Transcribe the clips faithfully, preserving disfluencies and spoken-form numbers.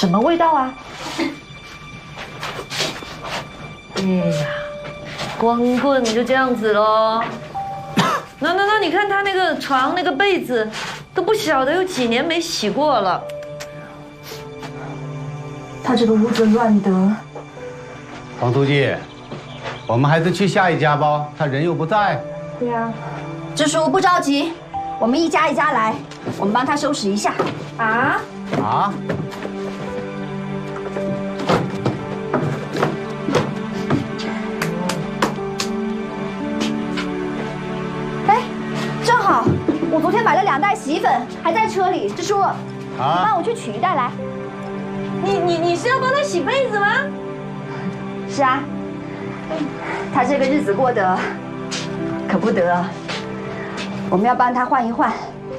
什么味道啊？哎呀，光棍就这样子咯。那那那，你看他那个床那个被子，都不晓得有几年没洗过了。 他这个屋子乱得。 黄书记，我们还是去下一家吧，他人又不在。 对呀。 支书不着急，我们一家一家来，我们帮他收拾一下。 啊？ 啊？ 哎，正好，我昨天买了两袋洗衣粉，还在车里。支书，啊，你帮我去取一袋来。 你你你是要帮他洗被子吗？ 是啊，他这个日子过得可不得，我们要帮他换一换。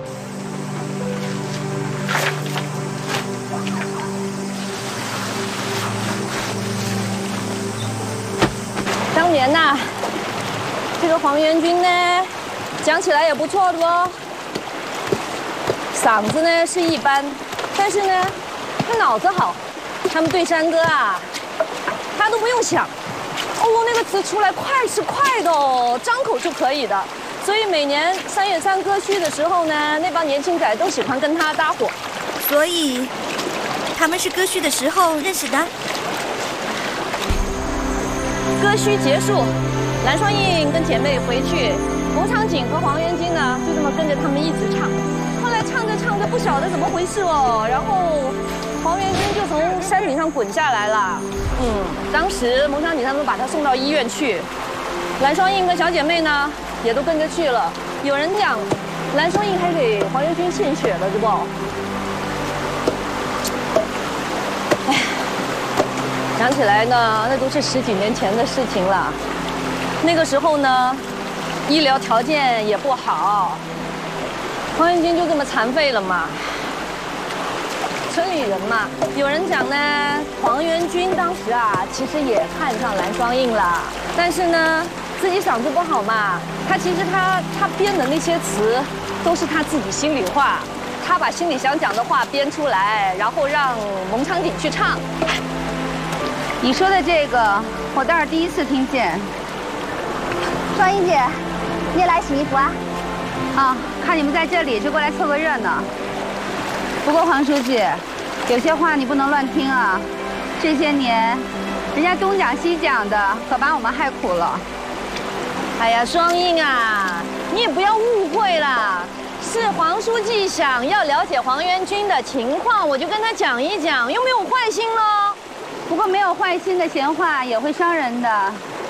当年呐，这个黄元军呢，讲起来也不错的哦，嗓子呢是一般，但是呢，他脑子好。他们对山歌啊，他都不用想，哦，那个词出来快是快的哦，张口就可以的。所以每年三月三歌序的时候呢，那帮年轻仔都喜欢跟他搭伙。 所以，他们是歌序的时候认识的。 歌序结束，蓝双映跟姐妹回去，冯长锦和黄元金呢，就这么跟着他们一直唱。后来唱着唱着不晓得怎么回事哦，然后黄元军就从山顶上滚下来了。嗯，当时蒙长锦他们把他送到医院去，蓝双映跟小姐妹呢也都跟着去了。有人讲，蓝双映还给黄元军献血了，对不？哎，想起来呢，那都是十几年前的事情了。那个时候呢，医疗条件也不好，黄元军就这么残废了嘛。村里人嘛，有人讲呢，黄元军当时啊，其实也看上蓝双映了，但是呢，自己嗓子不好嘛，他其实他他编的那些词，都是他自己心里话，他把心里想讲的话编出来，然后让蒙长锦去唱。 你说的这个，我倒是第一次听见。 双映姐，你也来洗衣服啊？ 啊，看你们在这里，就过来凑个热闹。不过黄书记，有些话你不能乱听啊。这些年，人家东讲西讲的，可把我们害苦了。 哎呀，双映啊，你也不要误会啦，是黄书记想要了解黄元军的情况，我就跟他讲一讲，又没有坏心咯。 不过没有坏心的闲话也会伤人的。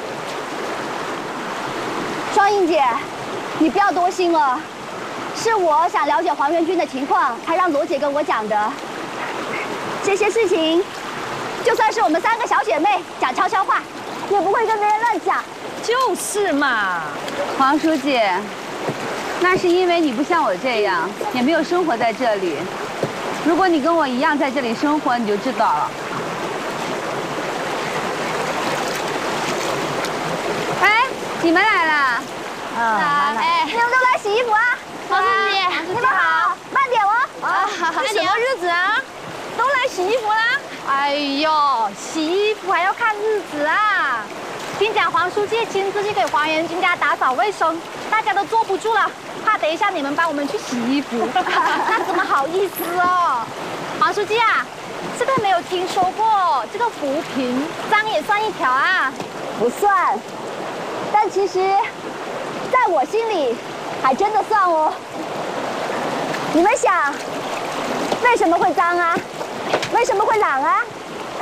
双映姐，你不要多心了。是我想了解黄元军的情况，才让罗姐跟我讲的。这些事情，就算是我们三个小姐妹讲悄悄话，也不会跟别人乱讲。 就是嘛， 黄书记，那是因为你不像我这样，也没有生活在这里。如果你跟我一样在这里生活，你就知道了。哎，你们来了。 嗯，哎，你们都来洗衣服啊？ 黄书记， 你们好，慢点哦。 啊，这什么日子啊？都来洗衣服啦？ 哎呦，洗衣服还要看日子啊！听讲黄书记亲自去给黄元军家打扫卫生，大家都坐不住了，怕等一下你们帮我们去洗衣服，那怎么好意思哦？黄书记啊，是不是没有听说过这个扶贫脏也算一条啊？ 不算，但其实，在我心里。还真的算哦。你们想，为什么会脏啊？为什么会懒啊？